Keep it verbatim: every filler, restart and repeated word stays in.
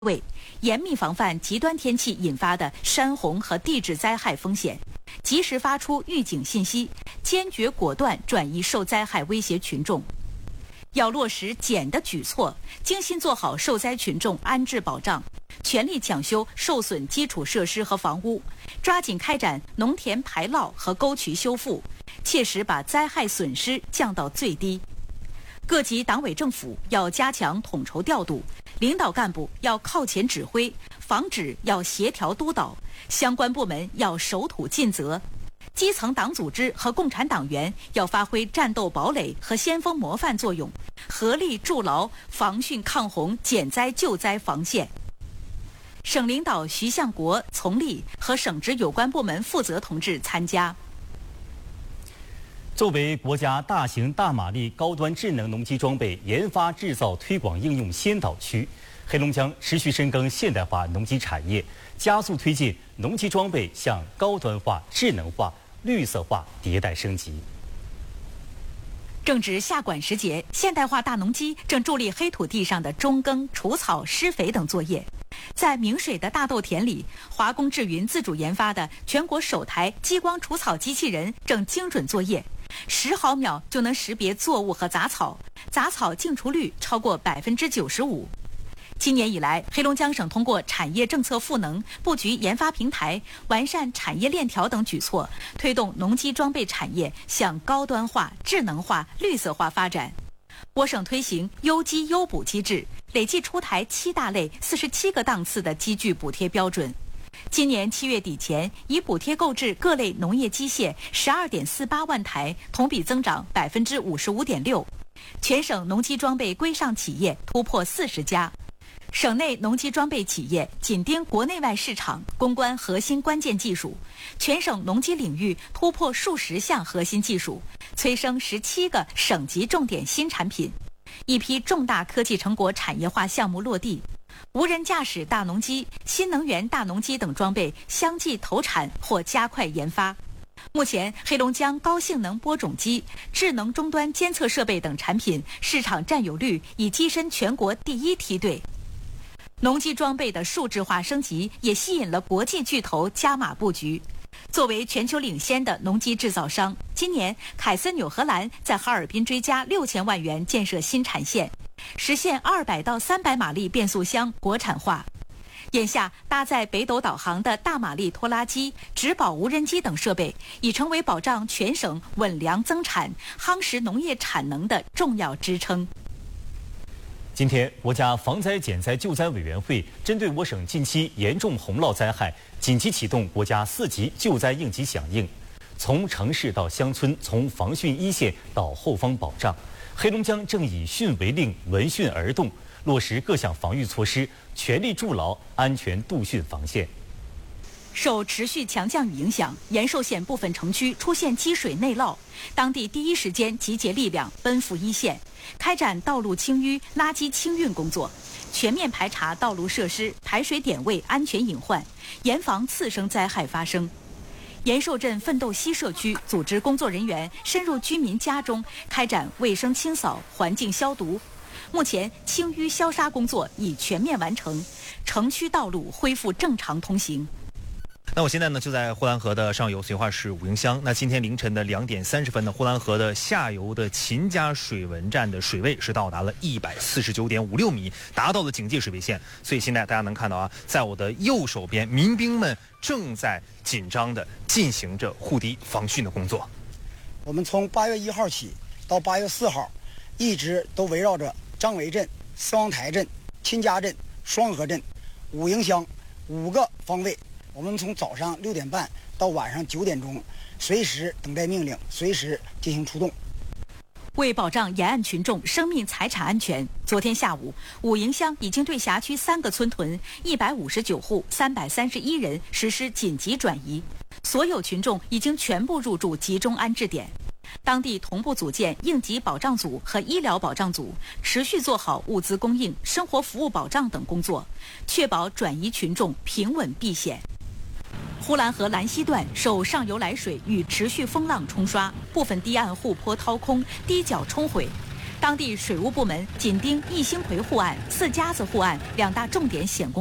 位，严密防范极端天气引发的山洪和地质灾害风险，及时发出预警信息，坚决果断转移受灾害威胁群众。要落实减的举措，精心做好受灾群众安置保障，全力抢修受损基础设施和房屋，抓紧开展农田排涝和沟渠修复，切实把灾害损失降到最低。各级党委政府要加强统筹调度，领导干部要靠前指挥，防止要协调督导，相关部门要守土尽责。基层党组织和共产党员要发挥战斗堡垒和先锋模范作用，合力筑牢防汛抗洪、减灾救灾防线。省领导徐向国、丛立和省直有关部门负责同志参加。 作为国家大型大马力高端智能农机装备研发制造推广应用先导区，黑龙江持续深耕现代化农机产业，加速推进农机装备向高端化、智能化、绿色化迭代升级。 正值夏管时节，现代化大农机正助力黑土地上的中耕、除草、施肥等作业。在明水的大豆田里，华工智云自主研发的全国首台激光除草机器人正精准作业，十毫秒就能识别作物和杂草，杂草净除率超过百分之九十五。今年以来，黑龙江省通过产业政策赋能、布局研发平台、完善产业链条等举措，推动农机装备产业向高端化、智能化、绿色化发展。我省推行优机优补机制，累计出台七大类、四十七个档次的机具补贴标准。今年七月底前，已补贴购置各类农业机械十二点四八万台，同比增长百分之五十五点六。全省农机装备规上企业突破四十家。省内农机装备企业紧盯国内外市场，攻关核心关键技术。全省农机领域突破数十项核心技术，催生十七个省级重点新产品，一批重大科技成果产业化项目落地。无人驾驶大农机、新能源大农机等装备相继投产或加快研发。目前，黑龙江高性能播种机、智能终端监测设备等产品市场占有率已跻身全国第一梯队。农机装备的数字化升级也吸引了国际巨头加码布局。作为全球领先的农机制造商，今年凯森纽荷兰在哈尔滨追加六千万元建设新产线，实现二百到三百马力变速箱国产化。眼下，搭载北斗导航的大马力拖拉机、植保无人机等设备，已成为保障全省稳粮增产、夯实农业产能的重要支撑。 今天，国家防灾减灾救灾委员会针对我省近期严重洪涝灾害，紧急启动国家四级救灾应急响应，从城市到乡村，从防汛一线到后方保障，黑龙江正以训为令，闻讯而动，落实各项防御措施，全力筑牢安全度汛防线。 受持续强降雨影响，延寿县部分城区出现积水内涝，当地第一时间集结力量奔赴一线，开展道路清淤、垃圾清运工作，全面排查道路设施、排水点位安全隐患，严防次生灾害发生。延寿镇奋斗西社区组织工作人员深入居民家中，开展卫生清扫、环境消毒。目前，清淤消杀工作已全面完成，城区道路恢复正常通行。 那我现在呢就在呼兰河的上游绥化市武营乡。那今天凌晨的两点三十分呢，呼兰河的下游的秦家水文站的水位是到达了一百四十九点五六米，达到了警戒水位线。所以现在大家能看到啊，在我的右手边，民兵们正在紧张地进行着护堤防汛的工作。 我们从八月一号起到八月四号，一直都围绕着张围镇、四王台镇、秦家镇、双河镇、武营乡五个方位。我们从早上六点半到晚上九点钟，随时等待命令，随时进行出动。 为保障沿岸群众生命财产安全，昨天下午，武营乡已经对辖区三个村屯一百五十九户三百三十一人实施紧急转移，所有群众已经全部入住集中安置点。当地同步组建应急保障组和医疗保障组，持续做好物资供应、生活服务保障等工作，确保转移群众平稳避险。呼兰河兰溪段受上游来水与持续风浪冲刷，部分堤岸护坡掏空，堤角冲毁。 当地水务部门紧盯易兴奎护岸、四家子护岸两大重点险工。